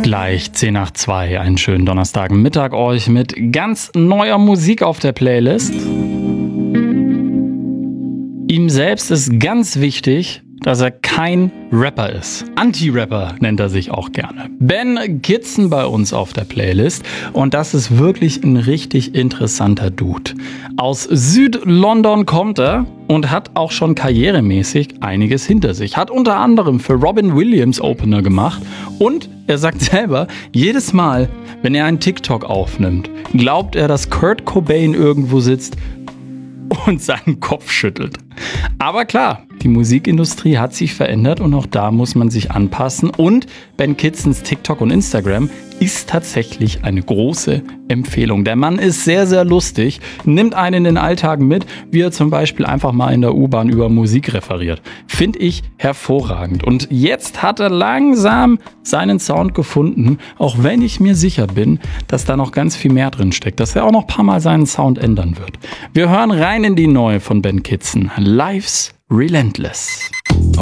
Gleich 10 nach 2, einen schönen Donnerstagmittag euch mit ganz neuer Musik auf der Playlist. Ihm selbst ist ganz wichtig, dass er kein Rapper ist. Anti-Rapper nennt er sich auch gerne. Ben Kitson bei uns auf der Playlist und das ist wirklich ein richtig interessanter Dude. Aus Süd-London kommt er und hat auch schon karrieremäßig einiges hinter sich. Hat unter anderem für Robin Williams Opener gemacht und er sagt selber, jedes Mal, wenn er einen TikTok aufnimmt, glaubt er, dass Kurt Cobain irgendwo sitzt und seinen Kopf schüttelt. Aber klar, die Musikindustrie hat sich verändert und auch da muss man sich anpassen. Und Ben Kitsons TikTok und Instagram ist tatsächlich eine große Empfehlung. Der Mann ist sehr, sehr lustig, nimmt einen in den Alltag mit, wie er zum Beispiel einfach mal in der U-Bahn über Musik referiert. Finde ich hervorragend. Und jetzt hat er langsam seinen Sound gefunden, auch wenn ich mir sicher bin, dass da noch ganz viel mehr drin steckt, dass er auch noch ein paar Mal seinen Sound ändern wird. Wir hören rein in die neue von Ben Kitson, Life's Relentless.